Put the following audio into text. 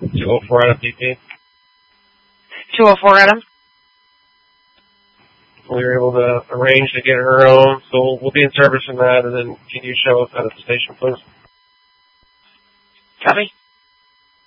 204 Adam PP. 204 Adam. We were able to arrange to get her home, so we'll be in service from that, and then can you show up at the station, please? Copy.